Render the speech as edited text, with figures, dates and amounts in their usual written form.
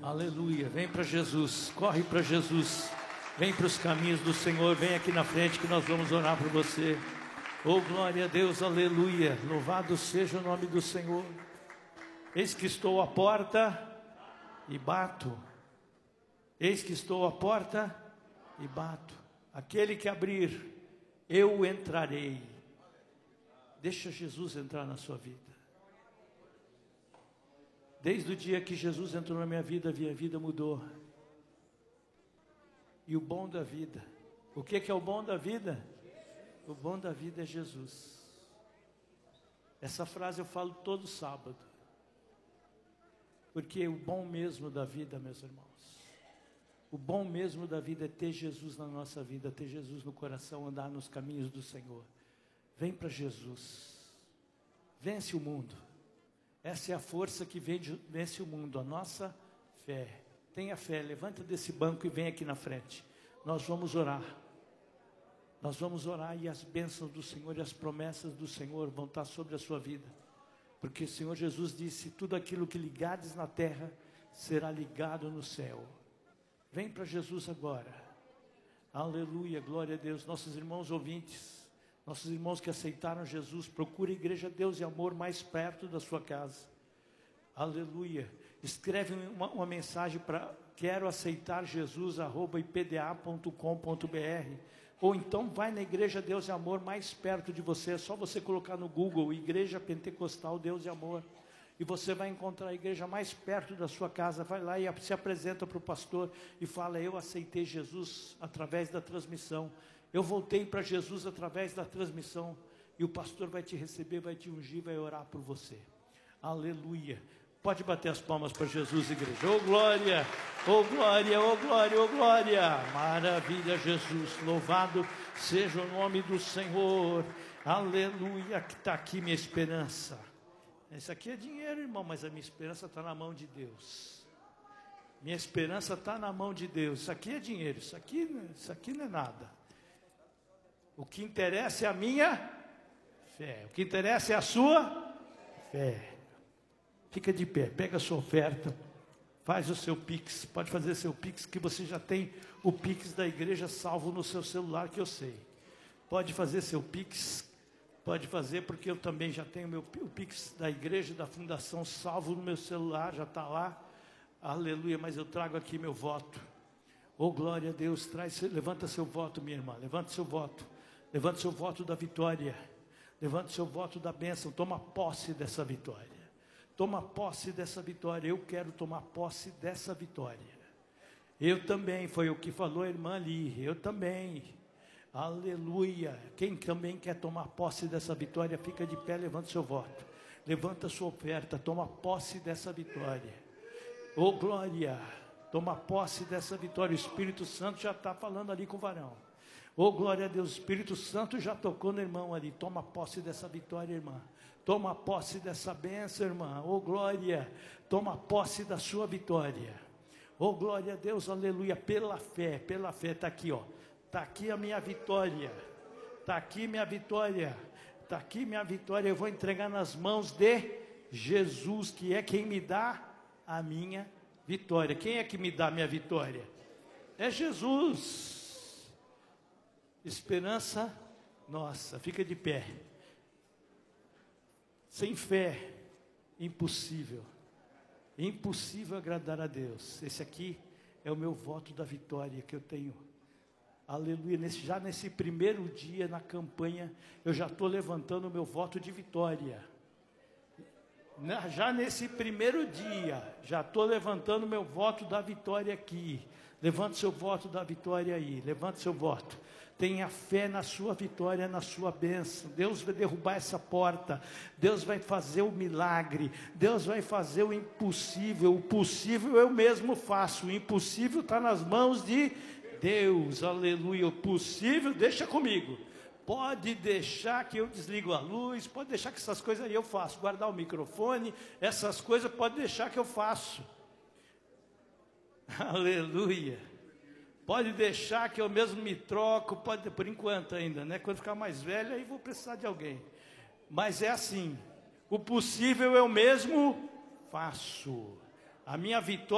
Aleluia. Vem para Jesus, corre para Jesus. Vem para os caminhos do Senhor, vem aqui na frente que nós vamos orar por você. Oh, glória a Deus, aleluia. Louvado seja o nome do Senhor. Eis que estou à porta e bato. Eis que estou à porta e bato. Aquele que abrir, eu entrarei. Deixa Jesus entrar na sua vida. Desde o dia que Jesus entrou na minha vida mudou. E o bom da vida, o que é o bom da vida? O bom da vida é Jesus. Essa frase eu falo todo sábado. Porque o bom mesmo da vida, meus irmãos, o bom mesmo da vida é ter Jesus na nossa vida, ter Jesus no coração, andar nos caminhos do Senhor. Vem para Jesus. Vence o mundo. Essa é a força que vence o mundo, a nossa fé. Tenha fé, levanta desse banco e vem aqui na frente. Nós vamos orar. Nós vamos orar e as bênçãos do Senhor e as promessas do Senhor vão estar sobre a sua vida. Porque o Senhor Jesus disse, tudo aquilo que ligares na terra será ligado no céu. Vem para Jesus agora. Aleluia, glória a Deus. Nossos irmãos ouvintes, nossos irmãos que aceitaram Jesus, procure a Igreja Deus e Amor mais perto da sua casa. Aleluia. Escreve uma mensagem para quero aceitar Jesus @ipda.com.br, ou então vai na Igreja Deus e Amor mais perto de você. É só você colocar no Google Igreja Pentecostal Deus e Amor e você vai encontrar a igreja mais perto da sua casa. Vai lá e se apresenta para o pastor e fala, eu aceitei Jesus através da transmissão, eu voltei para Jesus através da transmissão, e o pastor vai te receber, vai te ungir, vai orar por você. Aleluia. Pode bater as palmas para Jesus, igreja. Oh glória, oh glória, oh glória, oh glória. Maravilha, Jesus. Louvado seja o nome do Senhor. Aleluia, que está aqui minha esperança. Isso aqui é dinheiro, irmão, mas a minha esperança está na mão de Deus. Minha esperança está na mão de Deus. Isso aqui é dinheiro, isso aqui não é nada. O que interessa é a minha fé. O que interessa é a sua fé. Fica de pé, pega a sua oferta, faz o seu Pix, pode fazer seu Pix, que você já tem o Pix da igreja salvo no seu celular, que eu sei. Pode fazer seu Pix, pode fazer, porque eu também já tenho o Pix da igreja, da fundação, salvo no meu celular, já está lá. Aleluia, mas eu trago aqui meu voto. Oh glória a Deus, levanta seu voto, minha irmã, levanta seu voto da vitória, levanta seu voto da bênção, toma posse dessa vitória. Toma posse dessa vitória. Eu quero tomar posse dessa vitória. Eu também, foi o que falou a irmã ali. Eu também. Aleluia. Quem também quer tomar posse dessa vitória, fica de pé, levanta seu voto. Levanta sua oferta, toma posse dessa vitória. Oh glória. Toma posse dessa vitória. O Espírito Santo já está falando ali com o varão. Oh glória a Deus. O Espírito Santo já tocou no irmão ali. Toma posse dessa vitória, irmã. Toma posse dessa bênção, irmã. Oh, glória. Toma posse da sua vitória. Oh, glória a Deus, aleluia. Pela fé, está aqui, ó. Está aqui a minha vitória. Está aqui minha vitória. Está aqui minha vitória. Eu vou entregar nas mãos de Jesus, que é quem me dá a minha vitória. Quem é que me dá a minha vitória? É Jesus. Esperança nossa. Fica de pé. Sem fé, impossível. Impossível agradar a Deus. Esse aqui é o meu voto da vitória que eu tenho. Aleluia. Já nesse primeiro dia na campanha, eu já estou levantando o meu voto de vitória. Já nesse primeiro dia, já estou levantando o meu voto da vitória aqui. Levante seu voto da vitória aí. Levante seu voto. Tenha fé na sua vitória, na sua bênção. Deus vai derrubar essa porta. Deus vai fazer o milagre. Deus vai fazer o impossível. O possível eu mesmo faço. O impossível está nas mãos de Deus. Aleluia. O possível, deixa comigo. Pode deixar que eu desligo a luz. Pode deixar que essas coisas aí eu faço. Guardar o microfone. Essas coisas pode deixar que eu faço. Aleluia. Pode deixar que eu mesmo me troco, pode, por enquanto ainda, né? Quando ficar mais velho, aí vou precisar de alguém. Mas é assim, o possível eu mesmo faço. A minha vitória